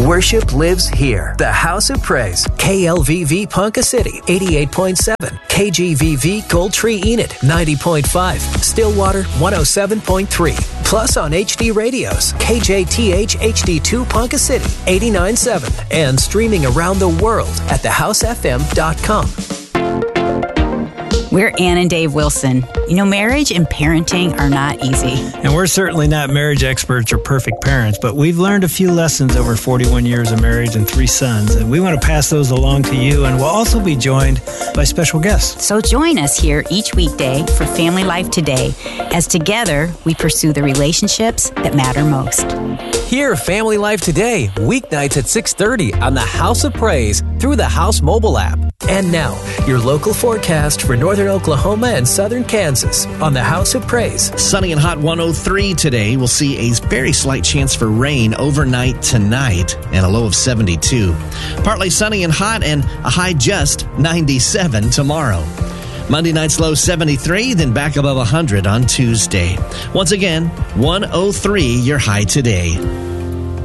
Worship lives here. The House of Praise. KLVV Ponca City, 88.7. KGVV Gold Tree Enid, 90.5. Stillwater, 107.3. Plus on HD radios, KJTH HD2 Ponca City, 89.7. And streaming around the world at thehousefm.com. We're Ann and Dave Wilson. You know, marriage and parenting are not easy. And we're certainly not marriage experts or perfect parents, but we've learned a few lessons over 41 years of marriage and 3 sons, and we want to pass those along to you, and we'll also be joined by special guests. So join us here each weekday for Family Life Today, as together we pursue the relationships that matter most. Hear Family Life Today, weeknights at 6:30 on the House of Praise through the House mobile app. And now, your local forecast for northern Oklahoma and southern Kansas on the House of Praise. Sunny and hot 103 today. We'll see a very slight chance for rain overnight tonight and a low of 72. Partly sunny and hot and a high just 97 tomorrow. Monday night's low 73, then back above 100 on Tuesday. Once again, 103 your high today.